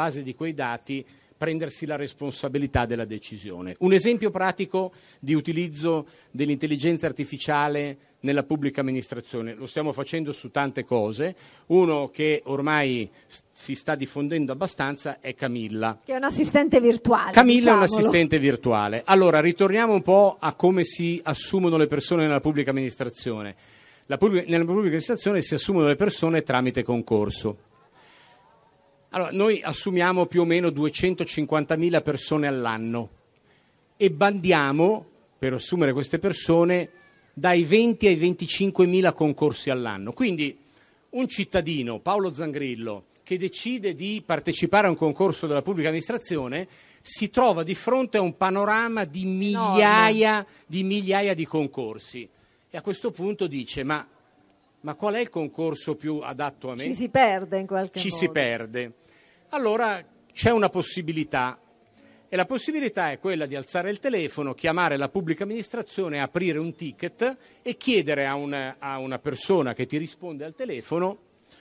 base di quei dati prendersi la responsabilità della decisione. Un esempio pratico di utilizzo dell'intelligenza artificiale nella pubblica amministrazione. Lo stiamo facendo su tante cose. Uno che ormai si sta diffondendo abbastanza è Camilla. Che è un assistente virtuale. Camilla è un assistente virtuale. Allora, ritorniamo un po' a come si assumono le persone nella pubblica amministrazione. Nella pubblica amministrazione si assumono le persone tramite concorso. Allora, noi assumiamo più o meno 250.000 persone all'anno e bandiamo, per assumere queste persone, dai 20 ai 25.000 concorsi all'anno. Quindi un cittadino, Paolo Zangrillo, che decide di partecipare a un concorso della pubblica amministrazione, si trova di fronte a un panorama di migliaia di concorsi. E a questo punto dice, ma qual è il concorso più adatto a me? Ci si perde in qualche modo. Ci si perde. Allora c'è una possibilità, e la possibilità è quella di alzare il telefono, chiamare la pubblica amministrazione, aprire un ticket e chiedere a una persona che ti risponde al telefono: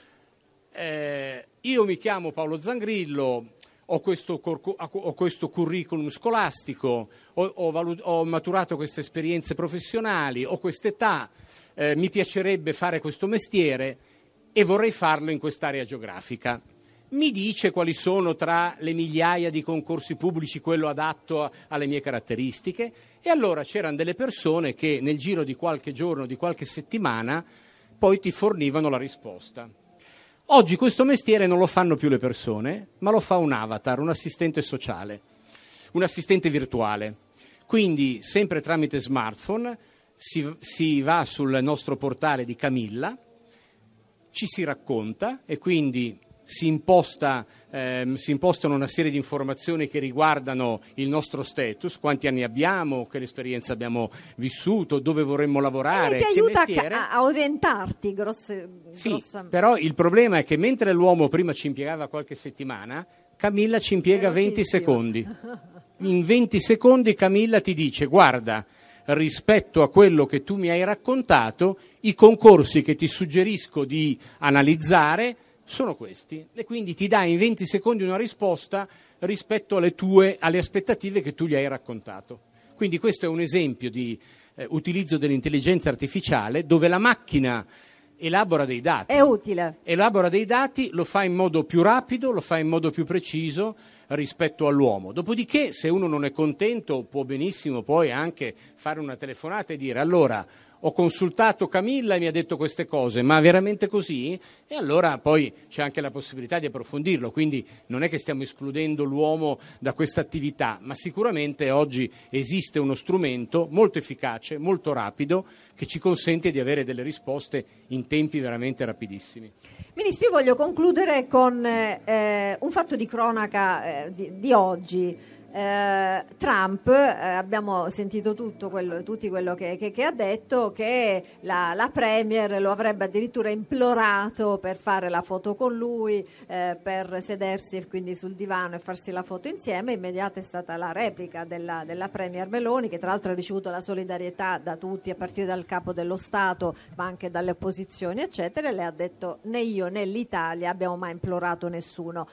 io mi chiamo Paolo Zangrillo, ho questo curriculum scolastico, ho maturato queste esperienze professionali, ho quest'età, mi piacerebbe fare questo mestiere e vorrei farlo in quest'area geografica. Mi dice quali sono tra le migliaia di concorsi pubblici quello adatto alle mie caratteristiche? E allora c'erano delle persone che nel giro di qualche giorno, di qualche settimana, poi ti fornivano la risposta. Oggi questo mestiere non lo fanno più le persone, ma lo fa un avatar, un assistente sociale, un assistente virtuale. Quindi, sempre tramite smartphone, si va sul nostro portale di Camilla, ci si racconta e quindi si impostano una serie di informazioni che riguardano il nostro status, quanti anni abbiamo, che esperienza abbiamo vissuto, dove vorremmo lavorare, ti aiuta mestiere. a orientarti Sì, però il problema è che mentre l'uomo prima ci impiegava qualche settimana, Camilla ci impiega 20 secondi. In 20 secondi Camilla ti dice: guarda, rispetto a quello che tu mi hai raccontato, i concorsi che ti suggerisco di analizzare sono questi, e quindi ti dà in 20 secondi una risposta rispetto alle aspettative che tu gli hai raccontato. Quindi questo è un esempio di utilizzo dell'intelligenza artificiale dove la macchina elabora dei dati. È utile. Elabora dei dati, lo fa in modo più rapido, lo fa in modo più preciso rispetto all'uomo. Dopodiché, se uno non è contento, può benissimo poi anche fare una telefonata e dire: allora, ho consultato Camilla e mi ha detto queste cose, ma veramente così? E allora poi c'è anche la possibilità di approfondirlo, quindi non è che stiamo escludendo l'uomo da questa attività, ma sicuramente oggi esiste uno strumento molto efficace, molto rapido, che ci consente di avere delle risposte in tempi veramente rapidissimi. Ministro, io voglio concludere con un fatto di cronaca di oggi. Trump, abbiamo sentito tutti quello che ha detto, che la Premier lo avrebbe addirittura implorato per fare la foto con lui, per sedersi quindi sul divano e farsi la foto insieme. Immediata è stata la replica della Premier Meloni, che tra l'altro ha ricevuto la solidarietà da tutti, a partire dal capo dello Stato ma anche dalle opposizioni eccetera, e le ha detto: né io né l'Italia abbiamo mai implorato nessuno.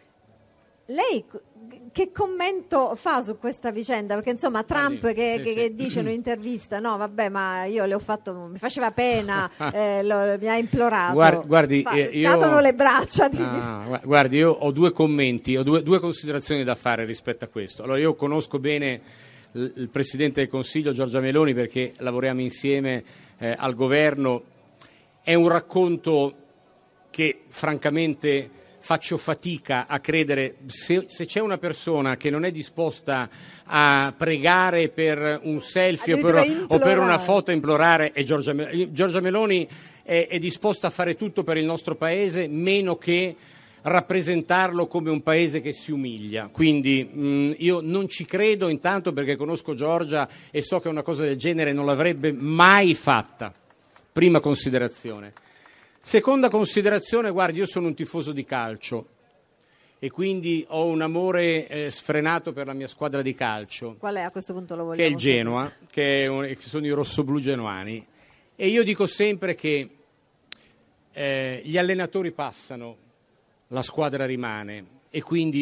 Lei che commento fa su questa vicenda? Perché insomma Trump che dice in un'intervista: no vabbè, ma io le ho fatto, mi faceva pena, mi ha implorato. Guardi, cadono le braccia. Guardi, io ho due commenti, ho due considerazioni da fare rispetto a questo. Allora, io conosco bene il Presidente del Consiglio Giorgia Meloni perché lavoriamo insieme al governo. È un racconto che francamente faccio fatica a credere. Se c'è una persona che non è disposta a pregare per un selfie o per una foto, a implorare, è Giorgia Meloni. Giorgia Meloni è disposta a fare tutto per il nostro paese, meno che rappresentarlo come un paese che si umilia. Quindi io non ci credo, intanto perché conosco Giorgia e so che una cosa del genere non l'avrebbe mai fatta. Prima considerazione. Seconda considerazione, guardi, io sono un tifoso di calcio e quindi ho un amore sfrenato per la mia squadra di calcio. Qual è, a questo punto lo vogliamo che è il Genoa, che sono i rossoblù genuani. E io dico sempre che gli allenatori passano, la squadra rimane, e quindi